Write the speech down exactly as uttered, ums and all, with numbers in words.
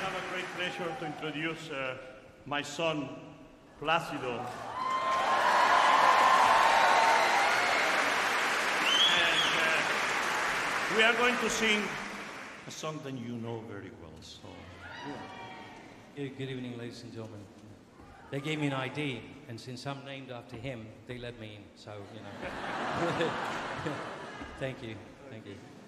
have a great pleasure to introduce uh, my son, Plácido. And uh, we are going to sing a song that you know very well. So, Good, good evening, ladies and gentlemen. They gave me an I D, and since I'm named after him, they let me in. So, you know. Thank you. Thank you.